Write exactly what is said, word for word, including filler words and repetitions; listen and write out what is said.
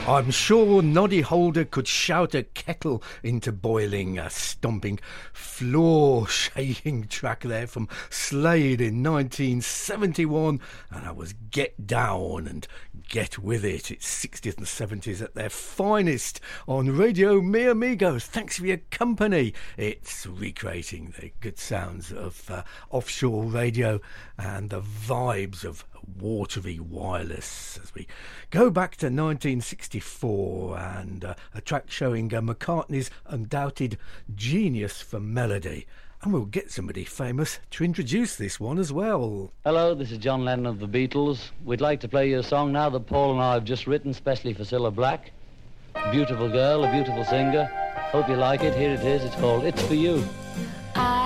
I'm sure Noddy Holder could shout a kettle into boiling, a stomping, floor-shaking track there from Slade in nineteen seventy-one, and that was Get Down and Get With It. It's sixties and seventies at their finest on Radio Mi Amigos. Thanks for your company. It's recreating the good sounds of uh, offshore radio and the vibes of watery wireless as we go back to nineteen sixty-four and uh, a track showing uh, McCartney's undoubted genius for melody. And we'll get somebody famous to introduce this one as well. Hello, this is John Lennon of the Beatles. We'd like to play you a song now that Paul and I have just written specially for Cilla Black. A beautiful girl, a beautiful singer. Hope you like it. Here it is. It's called It's For You. I